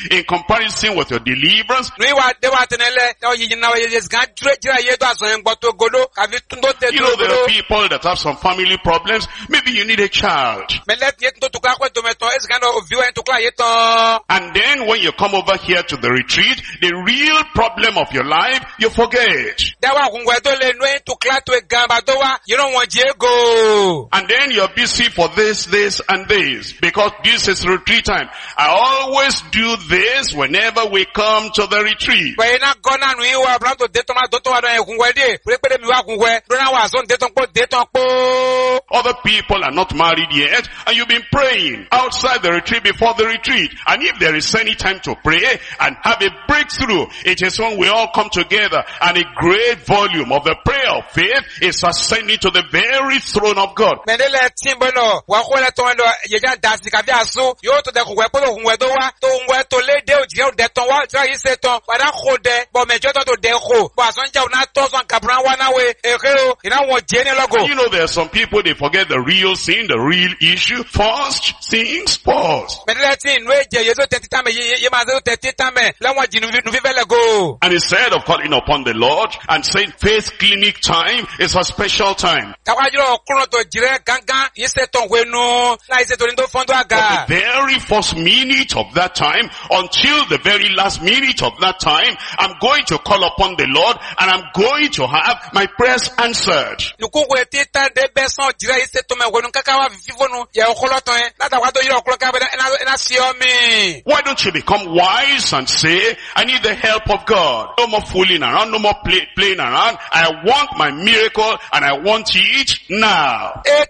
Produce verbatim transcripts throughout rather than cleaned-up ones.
in comparison with your deliverance. You know, there are people that have some family problems. Maybe you need a child. And then when you come over here to the retreat, the real problem of your life, you forget. And then you're busy for this, this, and this. Because this is retreat time. I always do this whenever we come to the retreat. Other people are not married yet, and you've been praying outside the retreat before the retreat. And if there is any time to pray and have a breakthrough, it is when we all come together and a great volume of the prayer of faith is ascending to the very throne of God. You know, there are some people, they forget the real sin, the real issue. First things first. And instead of calling upon the Lord and saying faith clinic time is a special time, but the very first minute of that time until the very last minute of that time, I'm going to call upon the Lord and I'm going to have my prayers answered. Why don't you become wise and say, I need the help of God. No more fooling around, no more play, playing around. I want my miracle and I want it now. I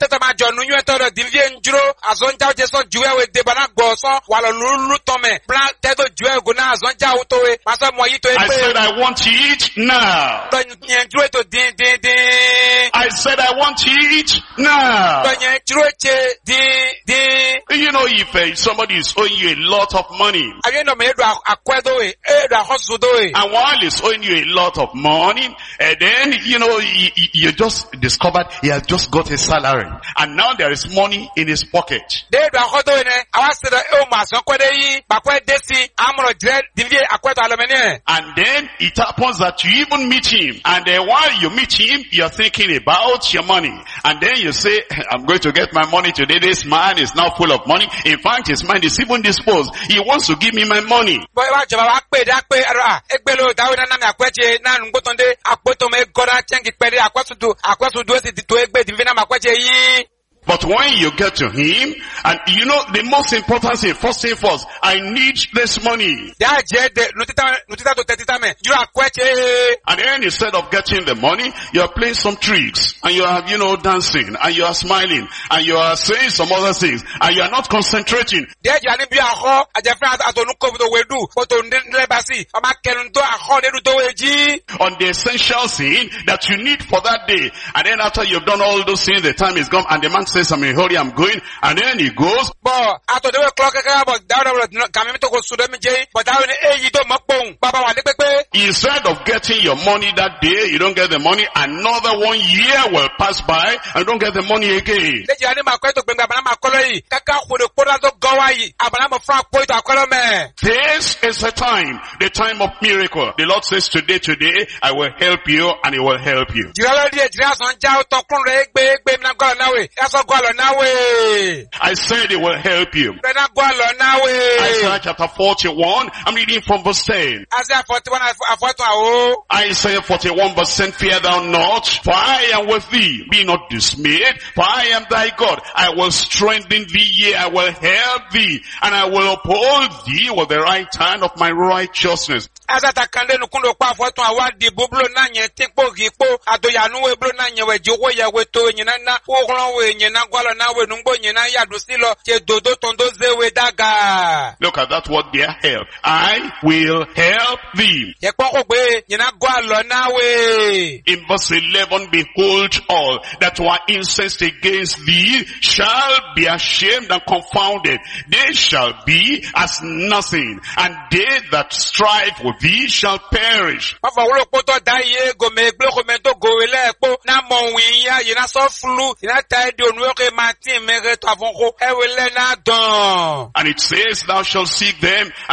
said I want it now. I said I want it now. You know, if uh, somebody is owing you a lot of money, and while he's owing you a lot of money, and then, you know, you, you just discovered he has just got his salary, and now there is money in his pocket. And then it happens that you even meet him, and then while you meet him, you're thinking about your money. And then you say, I'm going to get my money today. This man is now full of money. In fact, his mind is even disposed. He wants to give me my money. But when you get to him, and you know the most important thing, first thing first, I need this money. And then instead of getting the money, you are playing some tricks, and you are, you know, dancing, and you are smiling, and you are saying some other things, and you are not concentrating on the essential thing that you need for that day. And then after you've done all those things, the time is gone, and the man says, I'm in a hurry, I'm going, and then he goes. Instead of getting your money that day, you don't get the money, another one year will pass by, and don't get the money again. This is the time, the time of miracle. The Lord says, today, today, I will help you, and He will help you. I said He will help you. Isaiah chapter forty-one, I'm reading from verse ten. Isaiah forty-one verse ten, fear thou not, for I am with thee. Be not dismayed, for I am thy God. I will strengthen thee, yea, I will help thee, and I will uphold thee with the right hand of my righteousness. Look at that word there, help. I will help thee. In verse eleven, behold, all that were incensed against thee shall be ashamed and confounded. They shall be as nothing, and they that strive with thee shall perish. And it says, thou shalt seek them